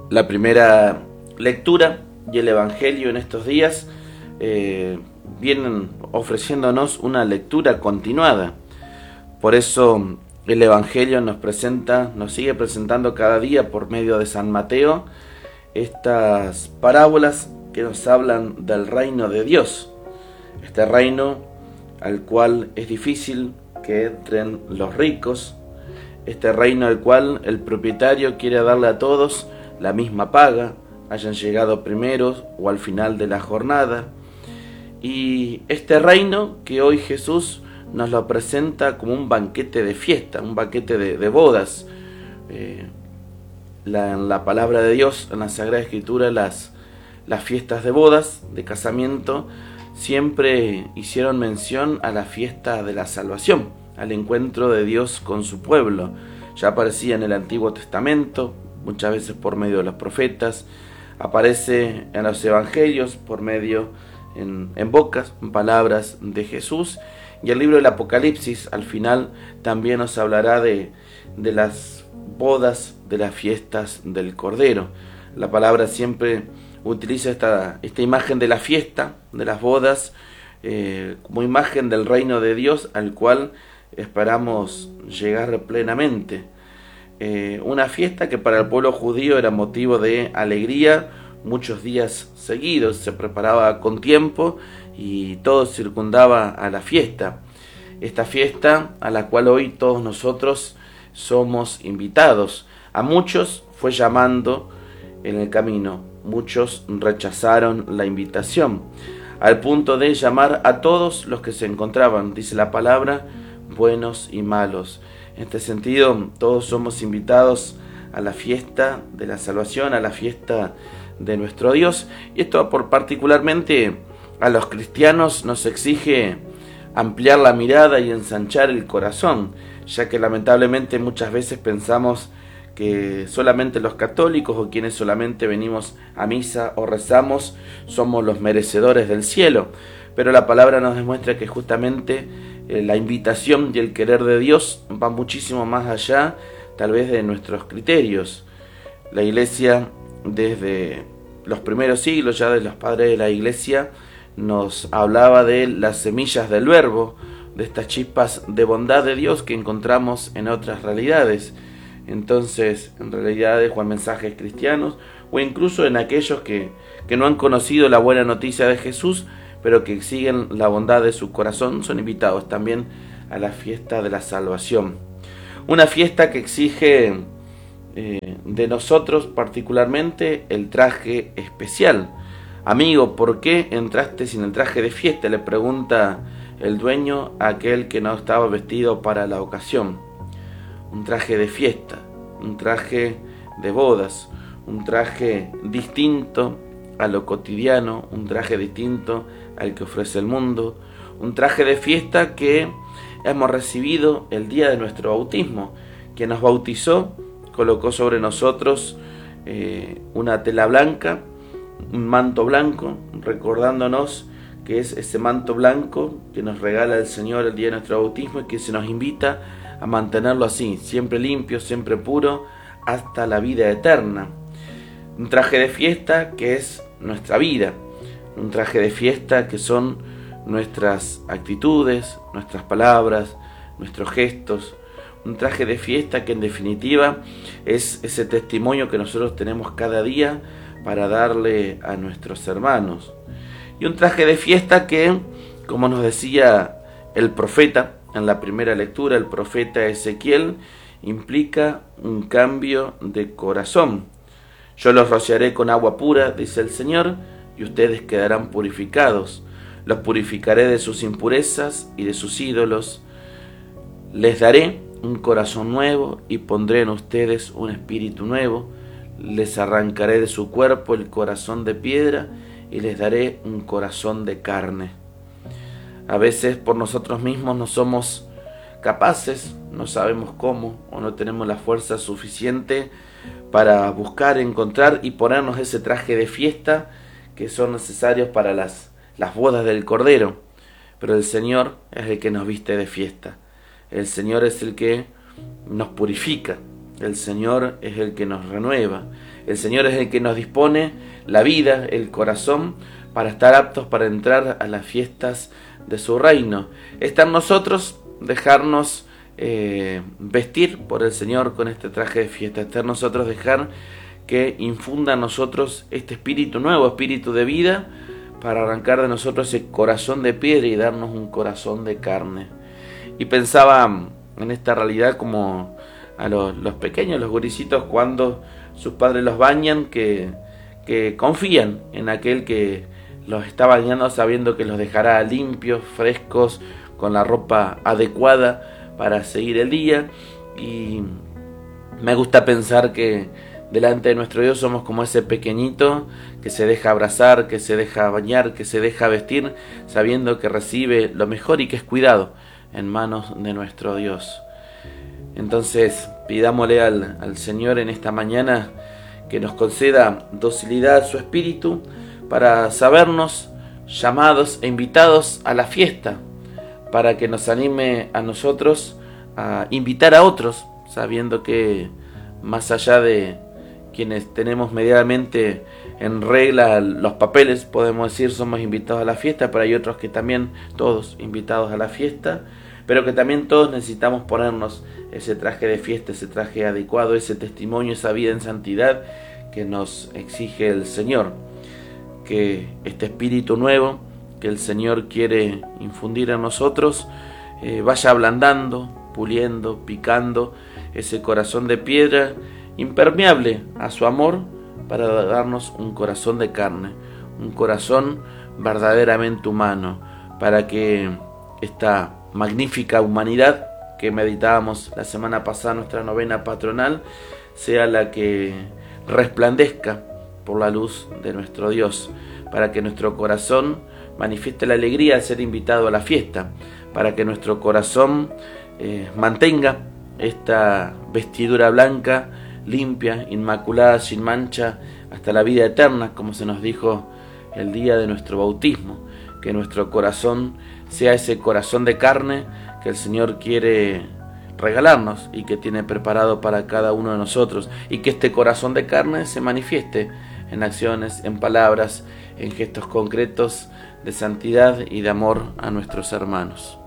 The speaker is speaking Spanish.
La primera lectura y el Evangelio en estos días vienen ofreciéndonos una lectura continuada. Por eso el Evangelio nos sigue presentando cada día por medio de San Mateo estas parábolas que nos hablan del reino de Dios. Este reino al cual es difícil que entren los ricos, este reino al cual el propietario quiere darle a todos la misma paga, hayan llegado primeros o al final de la jornada. Y este reino que hoy Jesús nos lo presenta como un banquete de fiesta, un banquete de bodas. En la palabra de Dios, en la Sagrada Escritura, las fiestas de bodas, de casamiento, siempre hicieron mención a la fiesta de la salvación, al encuentro de Dios con su pueblo. Ya aparecía en el Antiguo Testamento, muchas veces por medio de los profetas, aparece en los evangelios por medio en palabras de Jesús, y el libro del Apocalipsis al final también nos hablará de las bodas, de las fiestas del Cordero. La palabra siempre utiliza esta imagen de la fiesta, de las bodas, como imagen del reino de Dios al cual esperamos llegar plenamente. Una fiesta que para el pueblo judío era motivo de alegría muchos días seguidos, se preparaba con tiempo y todo circundaba a la fiesta. Esta fiesta a la cual hoy todos nosotros somos invitados. A muchos fue llamando en el camino, muchos rechazaron la invitación, al punto de llamar a todos los que se encontraban, dice la palabra, buenos y malos. En este sentido, todos somos invitados a la fiesta de la salvación, a la fiesta de nuestro Dios, y esto particularmente a los cristianos nos exige ampliar la mirada y ensanchar el corazón, ya que lamentablemente muchas veces pensamos que solamente los católicos o quienes solamente venimos a misa o rezamos somos los merecedores del cielo, pero la palabra nos demuestra que justamente la invitación y el querer de Dios va muchísimo más allá tal vez de nuestros criterios. La Iglesia desde los primeros siglos, ya de los padres de la Iglesia, nos hablaba de las semillas del verbo, de estas chispas de bondad de Dios que encontramos en otras realidades. Entonces, en realidades o en mensajes cristianos, o incluso en aquellos que no han conocido la buena noticia de Jesús, pero que siguen la bondad de su corazón, son invitados también a la fiesta de la salvación. Una fiesta que exige de nosotros particularmente el traje especial. Amigo, ¿por qué entraste sin el traje de fiesta?, le pregunta el dueño a aquel que no estaba vestido para la ocasión. Un traje de fiesta, un traje de bodas, un traje distinto a lo cotidiano, un traje distinto al que ofrece el mundo, un traje de fiesta que hemos recibido el día de nuestro bautismo. Quien nos bautizó colocó sobre nosotros una tela blanca, un manto blanco, recordándonos que es ese manto blanco que nos regala el Señor el día de nuestro bautismo y que se nos invita a mantenerlo así, siempre limpio, siempre puro, hasta la vida eterna. Un traje de fiesta que es nuestra vida, un traje de fiesta que son nuestras actitudes, nuestras palabras, nuestros gestos, un traje de fiesta que en definitiva es ese testimonio que nosotros tenemos cada día para darle a nuestros hermanos. Y un traje de fiesta que, como nos decía el profeta en la primera lectura, el profeta Ezequiel, implica un cambio de corazón. Yo los rociaré con agua pura, dice el Señor, y ustedes quedarán purificados. Los purificaré de sus impurezas y de sus ídolos. Les daré un corazón nuevo y pondré en ustedes un espíritu nuevo. Les arrancaré de su cuerpo el corazón de piedra y les daré un corazón de carne. A veces por nosotros mismos no somos capaces, no sabemos cómo o no tenemos la fuerza suficiente para buscar, encontrar y ponernos ese traje de fiesta que son necesarios para las bodas del Cordero. Pero el Señor es el que nos viste de fiesta. El Señor es el que nos purifica. El Señor es el que nos renueva. El Señor es el que nos dispone la vida, el corazón, para estar aptos para entrar a las fiestas de su reino. Está en nosotros dejarnos vestir por el Señor con este traje de fiesta. Está en nosotros dejar que infunda en nosotros este espíritu nuevo, espíritu de vida, para arrancar de nosotros ese corazón de piedra y darnos un corazón de carne. Y pensaba en esta realidad como a los pequeños, los gurisitos, cuando sus padres los bañan, que confían en aquel que los está bañando, sabiendo que los dejará limpios, frescos, con la ropa adecuada para seguir el día. Y me gusta pensar que delante de nuestro Dios somos como ese pequeñito que se deja abrazar, que se deja bañar, que se deja vestir, sabiendo que recibe lo mejor y que es cuidado en manos de nuestro Dios. Entonces pidámosle al Señor en esta mañana que nos conceda docilidad a su espíritu para sabernos llamados e invitados a la fiesta, para que nos anime a nosotros a invitar a otros, sabiendo que más allá de quienes tenemos medianamente en regla los papeles, podemos decir somos invitados a la fiesta, pero hay otros que también todos invitados a la fiesta, pero que también todos necesitamos ponernos ese traje de fiesta, ese traje adecuado, ese testimonio, esa vida en santidad que nos exige el Señor. Que este espíritu nuevo que el Señor quiere infundir en nosotros vaya ablandando, puliendo, picando ese corazón de piedra impermeable a su amor, para darnos un corazón de carne, un corazón verdaderamente humano, para que esta magnífica humanidad que meditábamos la semana pasada, nuestra novena patronal, sea la que resplandezca por la luz de nuestro Dios, para que nuestro corazón manifieste la alegría al ser invitado a la fiesta, para que nuestro corazón mantenga esta vestidura blanca, limpia, inmaculada, sin mancha, hasta la vida eterna, como se nos dijo el día de nuestro bautismo. Que nuestro corazón sea ese corazón de carne que el Señor quiere regalarnos y que tiene preparado para cada uno de nosotros, y que este corazón de carne se manifieste en acciones, en palabras, en gestos concretos de santidad y de amor a nuestros hermanos.